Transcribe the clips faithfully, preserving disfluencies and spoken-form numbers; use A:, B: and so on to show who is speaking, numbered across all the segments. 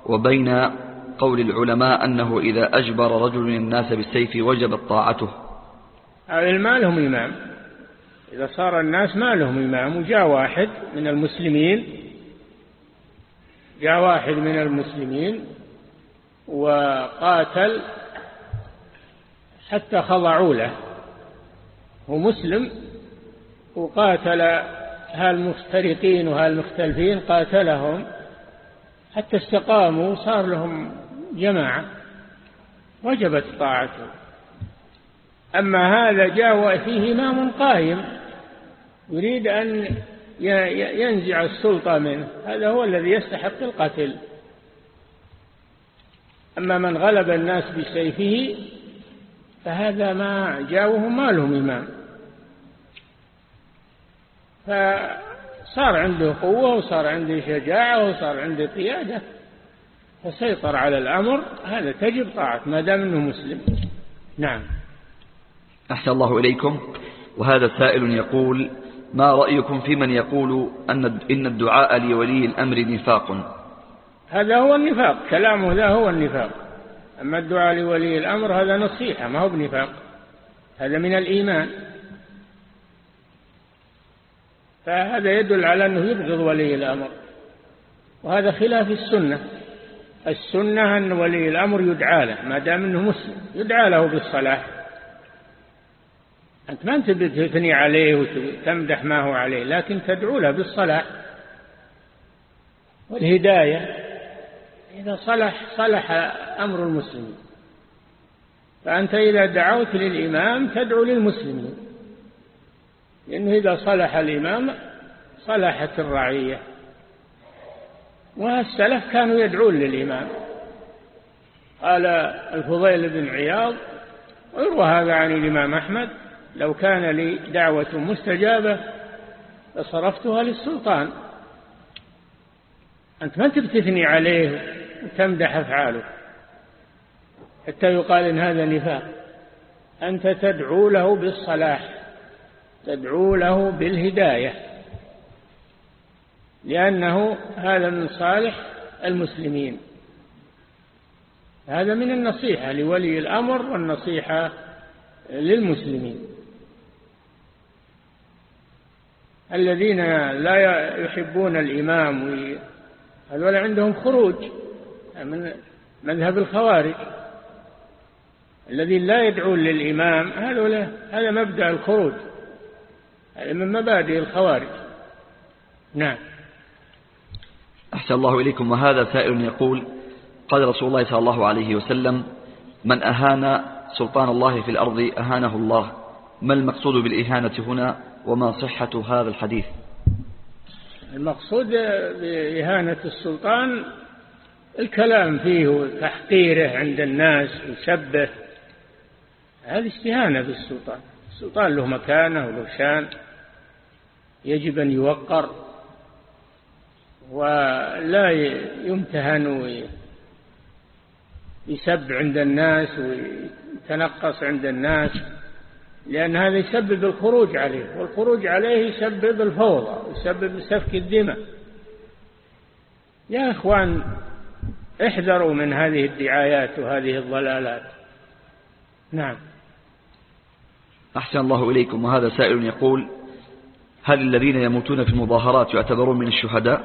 A: وبين قول العلماء أنه إذا أجبر رجل الناس بالسيف وجبت طاعته؟
B: ما لهم إمام، إذا صار الناس ما لهم إمام، وجاء واحد من المسلمين جاء واحد من المسلمين وقاتل حتى خضعوا له، هو مسلم وقاتل هالمفترقين وهالمختلفين، قاتلهم حتى استقاموا وصار لهم جماعة وجبت طاعته. أما هذا جاء فيه إمام قائم يريد أن ينزع السلطة منه، هذا هو الذي يستحق القتل. أما من غلب الناس بسيفه فهذا ما جاءوهم ما لهم إمام، فصار عنده قوة وصار عنده شجاعة وصار عنده قيادة فسيطر على الأمر، هذا تجب طاعة ما دام أنه مسلم. نعم.
A: أحسن الله إليكم. وهذا سائل يقول: ما رأيكم في من يقول أن إن الدعاء لولي الأمر نفاق؟
B: هذا هو النفاق، كلامه ذا هو النفاق. أما الدعاء لولي الأمر هذا نصيحة ما هو بنفاق، هذا من الإيمان، فهذا يدل على أنه يبغض ولي الأمر، وهذا خلاف السنة. السنة أن ولي الأمر يدعى له ما دام أنه مسلم، يدعى له بالصلاح. أنت ما أنت بتثني عليه وتمدح ما هو عليه، لكن تدعو له بالصلاح والهداية. إذا صلح صلح أمر المسلمين، فأنت إذا دعوت للإمام تدعو للمسلمين، لأنه إذا صلح الإمام صلحت الرعية. والسلف كانوا يدعون للإمام. قال الفضيل بن عياض، ويروى هذا عن الإمام أحمد: لو كان لي دعوة مستجابة لصرفتها للسلطان. أنت ما تبتثني عليه وتمدح أفعاله حتى يقال إن هذا نفاق. أنت تدعو له بالصلاح، تدعو له بالهداية، لأنه هذا من صالح المسلمين. هذا من النصيحة لولي الأمر والنصيحة للمسلمين. الذين لا يحبون الإمام هذول عندهم خروج من مذهب الخوارج. الذين لا يدعون للإمام هذول هذا مبدأ الخروج، هذا من مبادئ الخوارج. نعم.
A: أحسن الله إليكم. وهذا سائل يقول: قال رسول الله صلى الله عليه وسلم: من أهان سلطان الله في الأرض أهانه الله. ما المقصود بالإهانة هنا، وما صحة هذا الحديث؟
B: المقصود بإهانة السلطان الكلام فيه وتحقيره عند الناس وسبه، هذه استهانة بالسلطان. السلطان له مكانه وله شان، يجب أن يوقر ولا يمتهن ويسب عند الناس ويتنقص عند الناس، لأن هذا يسبب الخروج عليه، والخروج عليه يسبب الفوضى ويسبب سفك الدماء. يا إخوان احذروا من هذه الدعايات وهذه الضلالات. نعم.
A: أحسن الله إليكم. وهذا سائل يقول: هل الذين يموتون في المظاهرات يعتبرون من الشهداء؟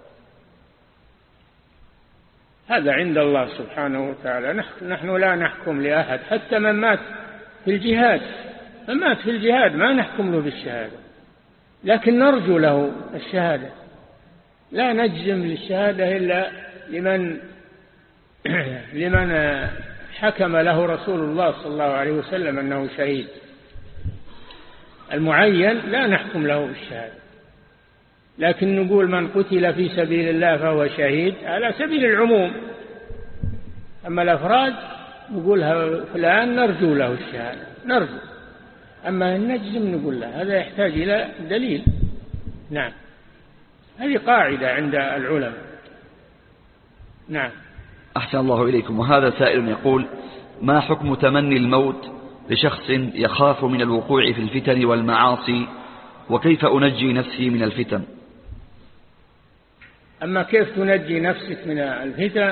B: هذا عند الله سبحانه وتعالى، نحن لا نحكم لأحد، حتى من مات في الجهاد، من مات في الجهاد ما نحكم له بالشهادة، لكن نرجو له الشهادة. لا نجزم للشهادة إلا لمن لمن حكم له رسول الله صلى الله عليه وسلم أنه شهيد. المعين لا نحكم له بالشهادة، لكن نقول من قتل في سبيل الله فهو شهيد على سبيل العموم. أما الأفراد نقول فلان نرجو له الشهادة، نرجو. أما النجزم نقول له، هذا يحتاج إلى دليل. نعم. هذه قاعدة عند العلماء. نعم.
A: أحسن الله إليكم. وهذا سائل يقول: ما حكم تمني الموت لشخص يخاف من الوقوع في الفتن والمعاصي، وكيف أنجي نفسي من الفتن؟
B: أما كيف تنجي نفسك من الفتن